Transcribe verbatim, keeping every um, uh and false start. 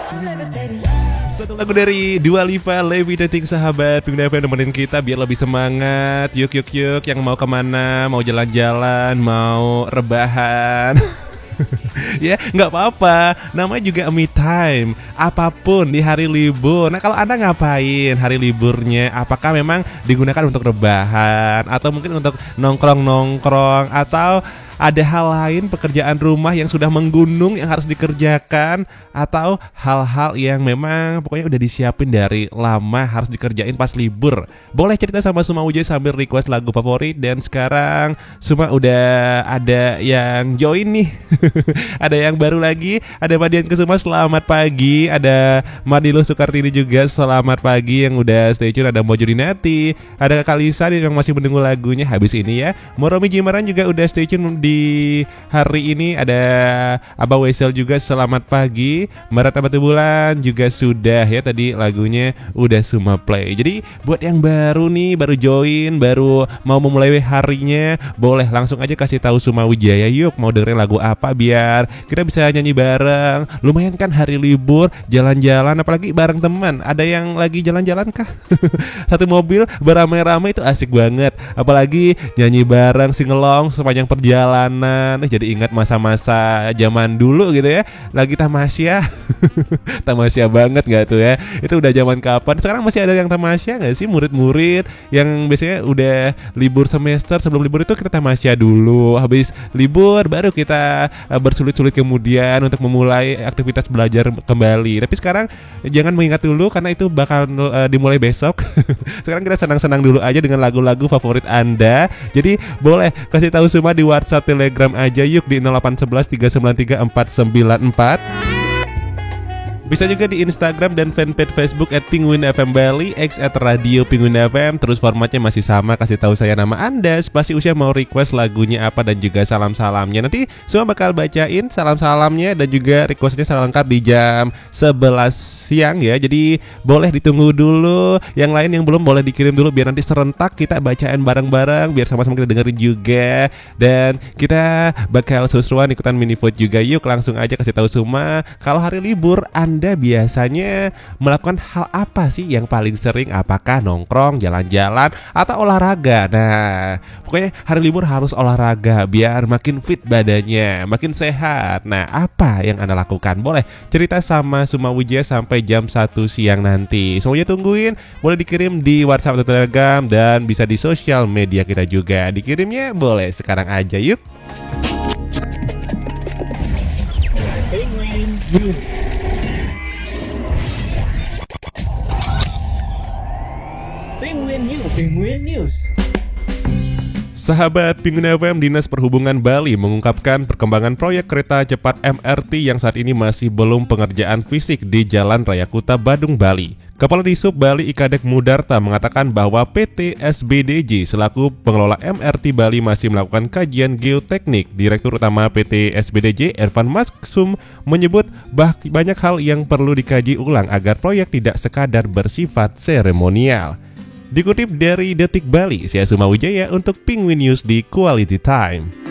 Satu lagu dari Dua Lipa, Levitating, sahabat Pengguna F M nemenin kita biar lebih semangat. Yuk yuk yuk, yang mau kemana, mau jalan-jalan, mau rebahan ya nggak apa-apa, namanya juga me time. Apapun di hari libur. Nah kalau Anda ngapain hari liburnya? Apakah memang digunakan untuk rebahan, atau mungkin untuk nongkrong-nongkrong, atau ada hal lain, pekerjaan rumah yang sudah menggunung yang harus dikerjakan, atau hal-hal yang memang pokoknya udah disiapin dari lama harus dikerjain pas libur? Boleh cerita sama Suma Ujay sambil request lagu favorit. Dan sekarang Suma udah ada yang join nih ada yang baru lagi, ada Madian Kesuma, selamat pagi. Ada Madilo Sukartini juga, selamat pagi, yang udah stay tune. Ada Mojudinati, ada Kak Lisa yang masih menunggu lagunya habis ini ya. Moromi Jimaran juga udah stay tune di Di hari ini. Ada Abah Wesel juga, selamat pagi. Marat Abatu Bulan juga sudah ya, tadi lagunya udah Suma play. Jadi buat yang baru nih, baru join, baru mau memulai harinya, boleh langsung aja kasih tahu Suma Wijaya, yuk mau dengerin lagu apa biar kita bisa nyanyi bareng. Lumayan kan hari libur, jalan-jalan, apalagi bareng teman. Ada yang lagi jalan-jalan kah? Satu mobil beramai-ramai itu asik banget. Apalagi nyanyi bareng, singelong sepanjang perjalanan. Eh, jadi ingat masa-masa zaman dulu gitu ya, lagi tamasya. Tamasya banget gak tuh ya? Itu udah zaman kapan? Sekarang masih ada yang tamasya gak sih? Murid-murid yang biasanya udah libur semester, sebelum libur itu kita tamasya dulu. Habis libur baru kita uh, bersulit-sulit kemudian untuk memulai aktivitas belajar kembali. Tapi sekarang jangan mengingat dulu, karena itu bakal uh, dimulai besok. Sekarang kita senang-senang dulu aja dengan lagu-lagu favorit Anda. Jadi boleh kasih tahu semua di WhatsApp, Telegram aja yuk di nol delapan satu satu tiga sembilan tiga empat sembilan empat. Bisa juga di Instagram dan fanpage Facebook at Penguin F M Bali, X at Radio Penguin F M. Terus formatnya masih sama, kasih tahu saya nama Anda, spasi usia, mau request lagunya apa, dan juga salam-salamnya. Nanti semua bakal bacain salam-salamnya dan juga requestnya secara lengkap di jam sebelas siang ya. Jadi boleh ditunggu dulu. Yang lain yang belum boleh dikirim dulu, biar nanti serentak kita bacain bareng-bareng, biar sama-sama kita dengerin juga. Dan kita bakal seru-seruan ikutan mini vote juga. Yuk langsung aja kasih tahu semua, kalau hari libur Anda Anda biasanya melakukan hal apa sih yang paling sering? Apakah nongkrong, jalan-jalan, atau olahraga? Nah, pokoknya hari libur harus olahraga biar makin fit badannya, makin sehat. Nah, apa yang Anda lakukan? Boleh cerita sama Suma Wijaya sampai jam satu siang nanti. Semuanya tungguin. Boleh dikirim di WhatsApp atau Telegram, dan bisa di sosial media kita juga. Dikirimnya boleh sekarang aja yuk. Penguin News. Penguin News. Penguin News. Sahabat Pengguna F M, Dinas Perhubungan Bali mengungkapkan perkembangan proyek kereta cepat M R T yang saat ini masih belum pengerjaan fisik di Jalan Raya Kuta, Badung, Bali. Kepala Disub Bali Ikadek Mudarta mengatakan bahwa P T S B D J selaku pengelola M R T Bali masih melakukan kajian geoteknik. Direktur Utama P T S B D J Ervan Maksum menyebut bah banyak hal yang perlu dikaji ulang agar proyek tidak sekadar bersifat seremonial. Dikutip dari Detik Bali, saya Suma Wijaya untuk Penguin News di Quality Time.